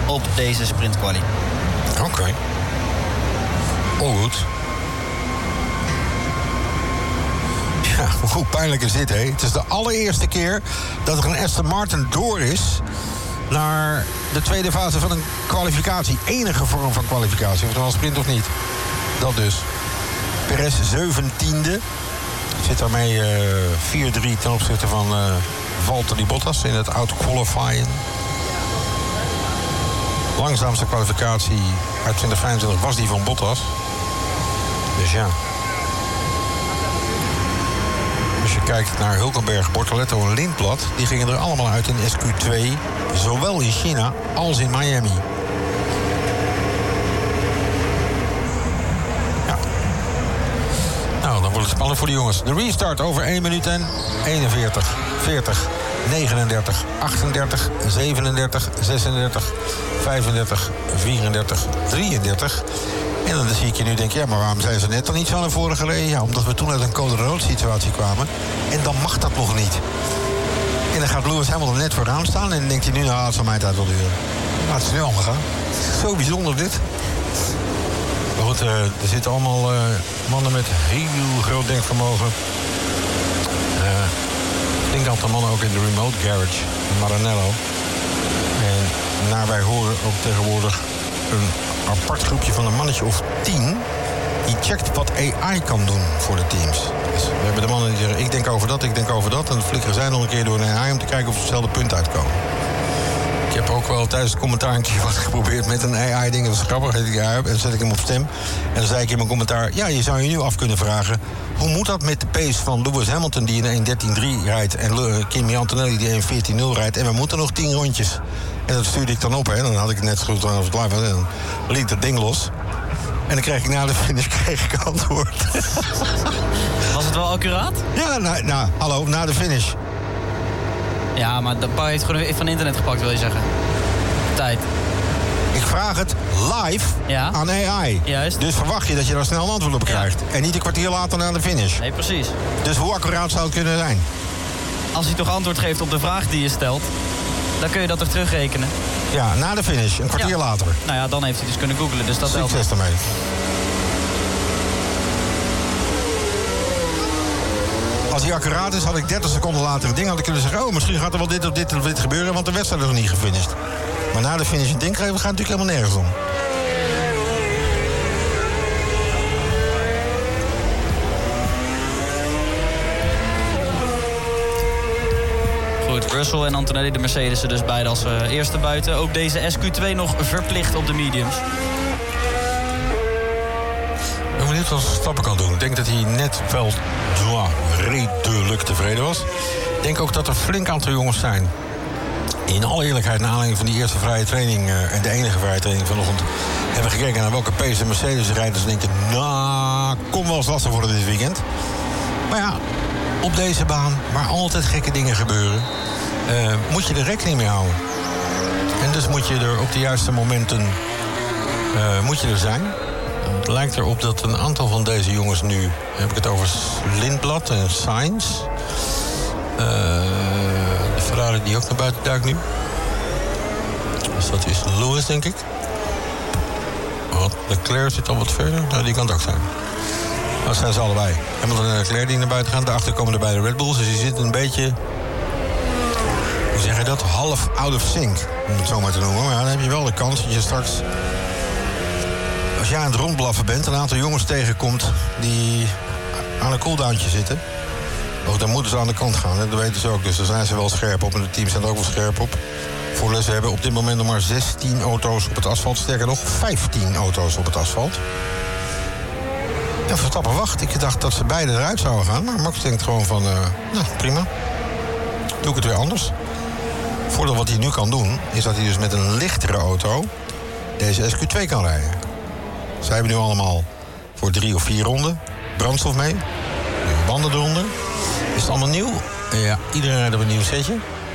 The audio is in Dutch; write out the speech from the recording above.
op deze sprintquali. Oké. All goed. Ja, hoe pijnlijk is dit, hè? Het is de allereerste keer dat er een Aston Martin door is naar de tweede fase van een kwalificatie. Enige vorm van kwalificatie, of het nou sprint of niet. Dat dus. Perez 17e. Zit daarmee 4-3 ten opzichte van Valtteri Bottas in het out-qualifying. Langzaamste kwalificatie uit 2025 was die van Bottas. Dus ja. Als je kijkt naar Hülkenberg, Bortoleto en Lindblad, die gingen er allemaal uit in SQ2. Zowel in China als in Miami. Ja. Nou, dan wordt het spannend voor de jongens. De restart over 1 minuut en 41, 40, 39, 38, 37, 36, 35, 34, 33... En dan zie ik je nu denken, ja, maar waarom zijn ze net dan niet zo naar voren gereden? Ja, omdat we toen uit een code rood situatie kwamen. En dan mag dat nog niet. En dan gaat Lewis Hamilton net vooraan staan. En dan denkt hij nu, nou, het zal mij tijd wel duren. Maar het is nu allemaal gaan. Zo bijzonder dit. Maar goed, er zitten allemaal mannen met heel groot denkvermogen. Flink aantal mannen ook in de remote garage in Maranello. En naar wij horen ook tegenwoordig een apart groepje van een mannetje of 10... die checkt wat AI kan doen voor de teams. Dus we hebben de mannen die zeggen, ik denk over dat, ik denk over dat... en dan flikkeren zij nog een keer door een AI om te kijken of ze hetzelfde punt uitkomen. Ik heb ook wel tijdens het commentaar een keer wat geprobeerd met een AI-ding. Dat was grappig, zet ik die AI op en dan zet ik hem op stem. En dan zei ik in mijn commentaar, ja, je zou je nu af kunnen vragen... hoe moet dat met de pace van Lewis Hamilton die in 1.13.3 rijdt... en Kimi Antonelli die in 1.14.0 rijdt... en we moeten nog 10 rondjes... En dat stuurde ik dan op, hè. Dan had ik het net goed als het live was. En dan liet het ding los. En dan kreeg ik na de finish antwoord. Was het wel accuraat? Ja, nou, hallo, na de finish. Ja, maar dat heeft gewoon van internet gepakt, wil je zeggen. Tijd. Ik vraag het live aan AI. Juist. Dus verwacht je dat je daar snel een antwoord op krijgt. En niet een kwartier later na de finish. Nee, precies. Dus hoe accuraat zou het kunnen zijn? Als hij toch antwoord geeft op de vraag die je stelt... dan kun je dat toch terugrekenen? Ja, na de finish, een kwartier later. Nou ja, dan heeft hij dus kunnen googlen, dus dat succes daarmee. Als hij accuraat is, had ik 30 seconden later het ding had ik kunnen zeggen... oh, misschien gaat er wel dit of dit of dit gebeuren... want de wedstrijd is nog niet gefinished. Maar na de finish een ding krijgen, we gaan natuurlijk helemaal nergens om. Goed, Russell en Antonelli, de Mercedes, dus beide als eerste buiten. Ook deze SQ2 nog verplicht op de mediums. Ik ben benieuwd wat Verstappen kan doen. Ik denk dat hij net wel redelijk tevreden was. Ik denk ook dat er flink aantal jongens zijn. In alle eerlijkheid, naar aanleiding van die eerste vrije training... en de enige vrije training vanochtend... hebben gekeken naar welke pace de Mercedes rijdt. Dus denken, nou, kom wel eens lastig worden dit weekend. Maar ja, op deze baan, waar altijd gekke dingen gebeuren... moet je er rekening mee houden. En dus moet je er op de juiste momenten moet je er zijn. Het lijkt erop dat een aantal van deze jongens nu... heb ik het over Lindblad en Sainz... de Ferrari die ook naar buiten duikt nu. Dus dat is Lewis, denk ik. Leclerc zit al wat verder. Nou, die kan het ook zijn. Dat zijn ze allebei. Hamilton en Leclerc die naar buiten gaan. Daarachter komen er bij de Red Bulls. Dus die zitten een beetje... hoe zeg je dat? Half out of sync. Om het zo maar te noemen. Maar ja, dan heb je wel de kans dat je straks... als jij aan het rondblaffen bent... een aantal jongens tegenkomt die aan een cooldowntje zitten... ook dan moeten ze aan de kant gaan, hè? Dat weten ze ook. Dus daar zijn ze wel scherp op en de teams zijn er ook wel scherp op. Voordat ze hebben op dit moment nog maar 16 auto's op het asfalt. Sterker nog, 15 auto's op het asfalt. En Verstappen wacht. Ik dacht dat ze beide eruit zouden gaan. Maar Max denkt gewoon van, nou, prima. Doe ik het weer anders. Voordeel wat hij nu kan doen, is dat hij dus met een lichtere auto... deze SQ2 kan rijden. Zij hebben nu allemaal voor 3 of 4 ronden brandstof mee. Banden eronder. Is het allemaal nieuw? Ja, iedereen rijdt op een nieuw setje.